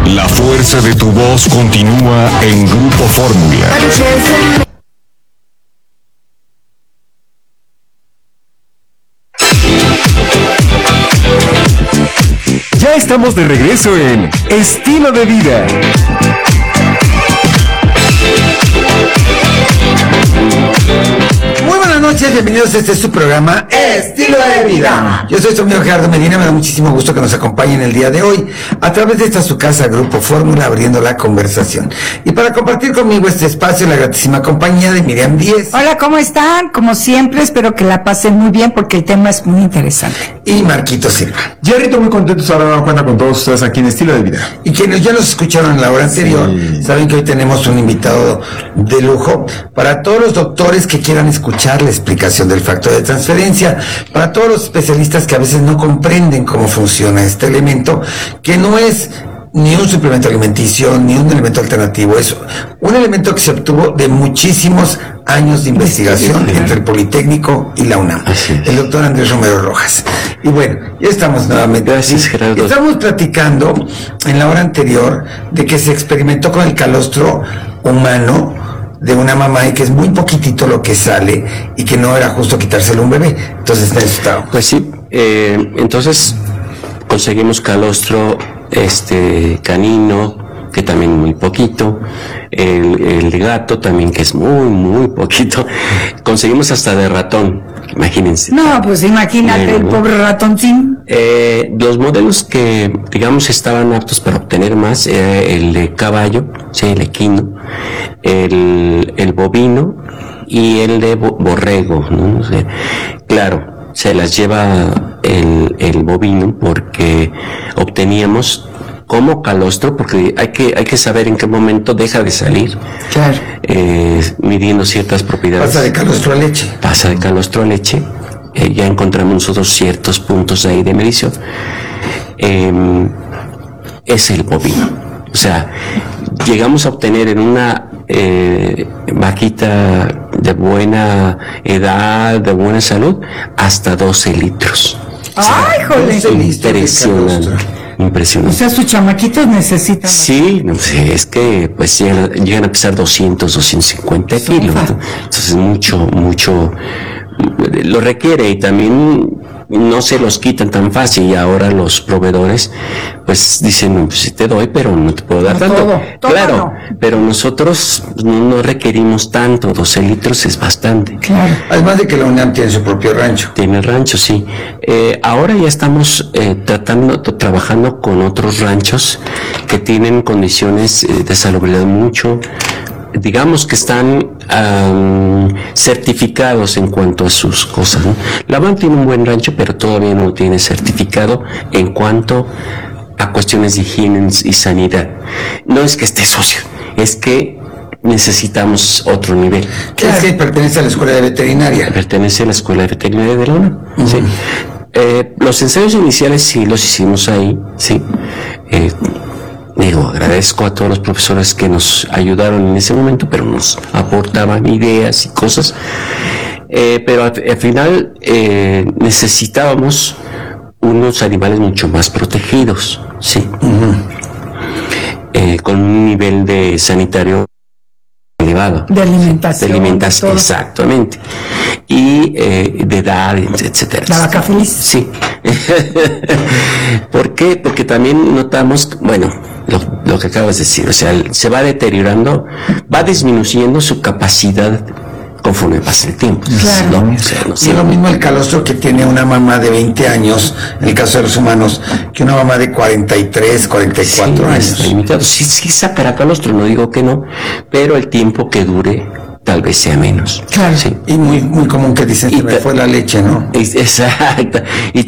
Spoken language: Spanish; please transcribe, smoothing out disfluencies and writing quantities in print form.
La fuerza de tu voz continúa en Grupo Fórmula. Ya estamos de regreso en Estilo de Vida. Muy buenas noches, bienvenidos a este su programa Estilo de Vida. Yo soy su amigo Gerardo Medina, me da muchísimo gusto que nos acompañen el día de hoy a través de esta su casa Grupo Fórmula, abriendo la conversación. Y para compartir conmigo este espacio, la gratísima compañía de Miriam Díez. Hola, ¿cómo están? Como siempre, espero que la pasen muy bien porque el tema es muy interesante. Y Marquito Silva. Jerrito, muy contentos ahora de dar cuenta con todos ustedes aquí en Estilo de Vida. Y quienes ya nos escucharon en la hora anterior, saben que hoy tenemos un invitado de lujo para todos los doctores que quieran escuchar la explicación del factor de transferencia, para todos los especialistas que a veces no comprenden cómo funciona este elemento, que no es ni un suplemento alimenticio, ni un elemento alternativo, es un elemento que se obtuvo de muchísimos años de investigación entre el Politécnico y la UNAM, el doctor Andrés Romero Rojas. Y bueno, ya estamos nuevamente. Gracias, Gerardo. Estamos platicando en la hora anterior de que se experimentó con el calostro humano de una mamá y que es muy poquitito lo que sale y que no era justo quitárselo a un bebé. Entonces necesitaba. Pues sí, entonces conseguimos calostro canino, que también muy poquito, el de gato también, que es muy poquito. Conseguimos hasta de ratón, imagínense. No, pues imagínate el pobre ratoncín. Los modelos que, digamos, estaban aptos para obtener más, el de caballo, sí, el equino, el bovino y el de borrego, ¿no? O sea, claro, se las lleva el bovino porque obteníamos como calostro, porque hay que saber en qué momento deja de salir. Claro. Midiendo ciertas propiedades. Pasa de calostro a leche. Pasa de calostro a leche. Ya encontramos nosotros ciertos puntos ahí de medición. Es el bovino. O sea, llegamos a obtener en una vaquita de buena edad, de buena salud, hasta 12 litros. ¡Ay, joder! Impresionante. Impresionante. O sea, sus chamaquitos necesitan. Sí, no sé, es que pues llegan a pesar 250 kilos, ¿no? Entonces mucho lo requiere, y también no se los quitan tan fácil, y ahora los proveedores pues dicen, no, pues sí te doy, pero no te puedo dar No, tanto. todo Claro, no. pero nosotros no requerimos tanto, 12 litros es bastante. Claro. Además de que la UNAM tiene su propio rancho. Tiene rancho, sí. Ahora ya estamos trabajando con otros ranchos que tienen condiciones de salubridad mucho, digamos que están certificados en cuanto a sus cosas, ¿no? La UNAM tiene un buen rancho, pero todavía no tiene certificado en cuanto a cuestiones de higiene y sanidad. No es que esté sucio, es que necesitamos otro nivel. Es que pertenece a la escuela de veterinaria. Pertenece a la escuela de veterinaria de la UNAM. Sí. Los ensayos iniciales sí los hicimos ahí, sí. Agradezco a todos los profesores que nos ayudaron en ese momento, pero nos aportaban ideas y cosas. Pero al final necesitábamos unos animales mucho más protegidos, sí. Con un nivel de sanitario elevado. De alimentación. De alimentación, exactamente. Y de edad, etcétera. La vaca feliz. Sí. ¿Por qué? Porque también notamos, bueno, lo que acabas de decir, o sea, se va deteriorando, va disminuyendo su capacidad conforme pasa el tiempo. Claro. ¿No? O sea, no sé. Y lo mismo el calostro que tiene una mamá de 20 años, en el caso de los humanos, que una mamá de 43, 44 años. Está limitado. Sí sacará calostro, no digo que no, pero el tiempo que dure tal vez sea menos. Claro. Sí. Y muy común que dicen, se me fue la leche, ¿no? Exacto. Y